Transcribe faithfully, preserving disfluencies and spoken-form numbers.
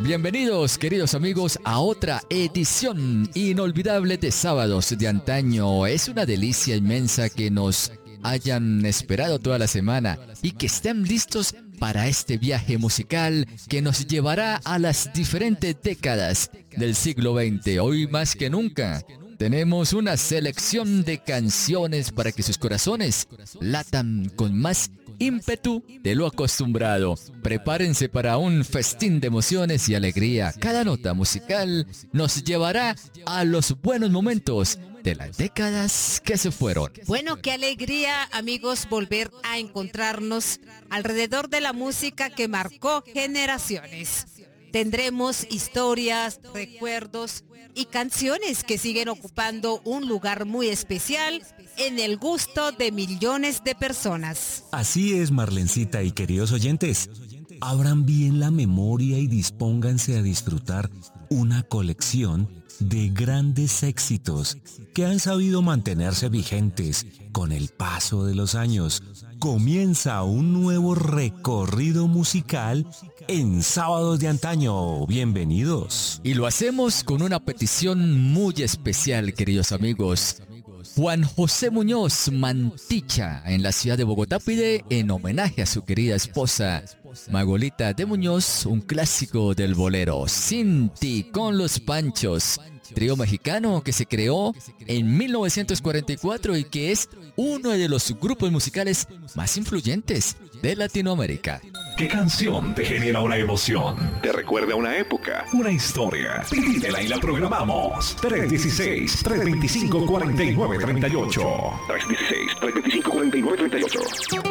Bienvenidos, queridos amigos, a otra edición inolvidable de Sábados de Antaño. Es una delicia inmensa que nos hayan esperado toda la semana y que estén listos para este viaje musical que nos llevará a las diferentes décadas del siglo veinte. Hoy más que nunca tenemos una selección de canciones para que sus corazones latan con más ímpetu de lo acostumbrado. Prepárense para un festín de emociones y alegría. Cada nota musical nos llevará a los buenos momentos de las décadas que se fueron. Bueno, qué alegría, amigos, volver a encontrarnos alrededor de la música que marcó generaciones. Tendremos historias, recuerdos y canciones que siguen ocupando un lugar muy especial en el gusto de millones de personas. Así es, Marlencita y queridos oyentes. Abran bien la memoria y dispónganse a disfrutar una colección de grandes éxitos que han sabido mantenerse vigentes con el paso de los años. Comienza un nuevo recorrido musical en Sábados de Antaño. Bienvenidos. Y lo hacemos con una petición muy especial, queridos amigos. Juan José Muñoz Manticha, en la ciudad de Bogotá, pide en homenaje a su querida esposa Magolita de Muñoz un clásico del bolero, Sin ti con los Panchos, trío mexicano que se creó en mil novecientos cuarenta y cuatro y que es uno de los grupos musicales más influyentes de Latinoamérica. ¿Qué canción te genera una emoción? ¿Te recuerda una época? ¿Una historia? Pídela y la programamos. tres uno seis, tres dos cinco, cuatro nueve tres ocho. tres uno seis, tres dos cinco, cuatro nueve tres ocho.